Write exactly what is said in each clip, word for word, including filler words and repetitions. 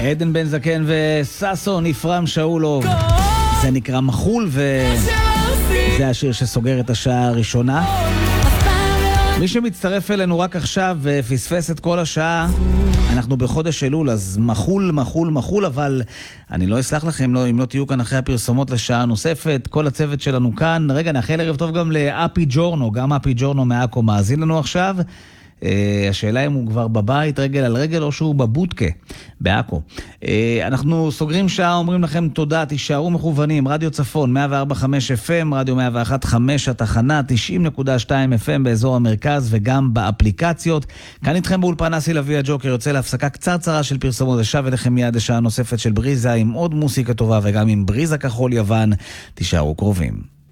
עדן בן זקן וססון יפרם שאולוב. זה נקרא מחול, וזה השיר שסוגר את השעה הראשונה. מי שמצטרף אלינו רק עכשיו ופספס את כל השעה, אנחנו בחודש אלול, אז מחול, מחול, מחול, אבל אני לא אסלח לכם לא, אם לא תהיו כאן אחרי הפרסומות לשעה נוספת. כל הצוות שלנו כאן. רגע, נאחל ערב טוב גם לאפי ג'ורנו, גם אפי ג'ורנו מעכו מאזין לנו עכשיו. Uh, השאלה אם הוא כבר בבית רגל על רגל או שהוא בבודקה בעכו. uh, אנחנו סוגרים שעה, אומרים לכם תודה, תישארו מכוונים. רדיו צפון מאה וארבע נקודה חמש אף אם, רדיו מאה ואחת נקודה חמש התחנה, תשעים נקודה שתיים אף אם באזור המרכז וגם באפליקציות. כאן איתכם באולפן אסי לביא הג'וקר, יוצא להפסקה קצרצרה של פרסומות, ושב אליכם מיד לשעה נוספת של בריזה עם עוד מוסיקה טובה וגם עם בריזה כחול יוון. תישארו קרובים.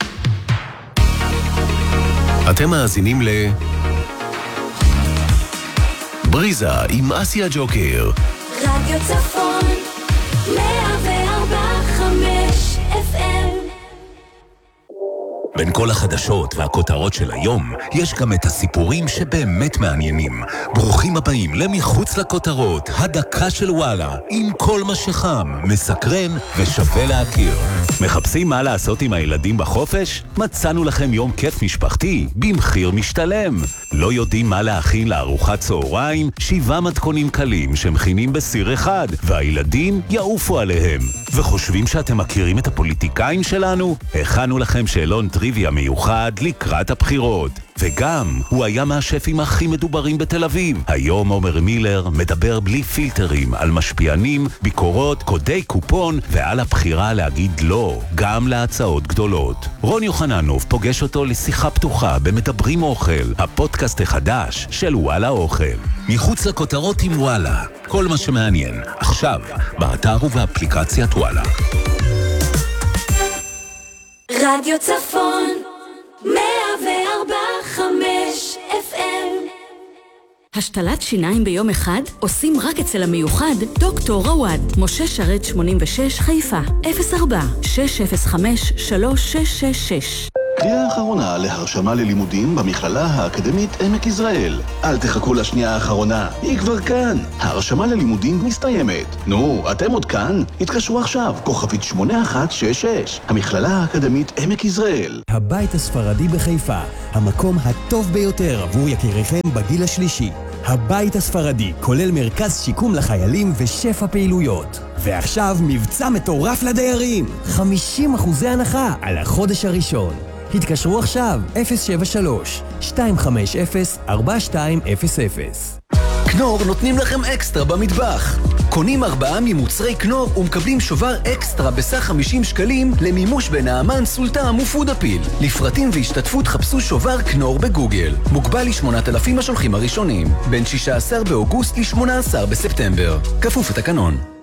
אתם מאזינים ל... בריזה עם אסי הג'וקר. רדיו צפון מאה וארבע נקודה חמש אף אם. בין כל החדשות והכותרות של היום, יש גם את הסיפורים שבאמת מעניינים. ברוכים הבאים למחוץ לכותרות, הדקה של וואלה, עם כל מה שחם, מסקרן ושווה להכיר. מחפשים מה לעשות עם הילדים בחופש? מצאנו לכם יום כיף משפחתי במחיר משתלם. לא יודעים מה להכין לארוחת צהריים? שבעה מתכונים קלים שמכינים בסיר אחד, והילדים יעופו עליהם. וחושבים שאתם מכירים את הפוליטיקאים שלנו? הכנו לכם שאלון טריוויה מיוחד לקראת הבחירות. וגם, הוא היה מהשפים הכי מדוברים בתל אביב. היום עומר מילר מדבר בלי פילטרים על משפיענים, ביקורות, קודי קופון ועל הבחירה להגיד לא, גם להצעות גדולות. רון יוחננוב פוגש אותו לשיחה פתוחה במדברים אוכל, הפודקאסט החדש של וואלה אוכל. מחוץ לכותרות עם וואלה, כל מה שמעניין, עכשיו, באתר ובאפליקציית וואלה. רדיו צפון מאה וארבע נקודה חמש אף אם. השתלת שיניים ביום אחד עושים רק אצל המיוחד דוקטור רוואד. משה שרת שמונים ושש חיפה, אפס ארבע שש אפס חמש שלוש שש שש שש. קריאה האחרונה להרשמה ללימודים במכללה האקדמית עמק יזרעאל. אל תחכו לשנייה האחרונה, היא כבר כאן. ההרשמה ללימודים מסתיימת. נו, אתם עוד כאן? התקשרו עכשיו, כוכבית שמונה אחת שש שש. המכללה האקדמית עמק יזרעאל. הבית הספרדי בחיפה, המקום הטוב ביותר עבור יקיריכם בגיל השלישי. הבית הספרדי כולל מרכז שיקום לחיילים ושפע פעילויות. ועכשיו מבצע מטורף לדיירים, חמישים אחוזי הנחה על החודש הראשון. התקשרו עכשיו, אפס שבע שלוש שתיים חמש אפס ארבע שתיים אפס אפס. כנור נותנים לכם אקסטרה במטבח. קונים ארבעה ממוצרי כנור ומקבלים שובר אקסטרה בסך חמישים שקלים למימוש בנעמן סולטם ופודפיל. לפרטים והשתתפות חפשו שובר כנור בגוגל. מוגבל ל-שמונת אלפים השולחים הראשונים. בין שישה עשר באוגוסט ל-שמונה עשר בספטמבר. כפוף לתקנון.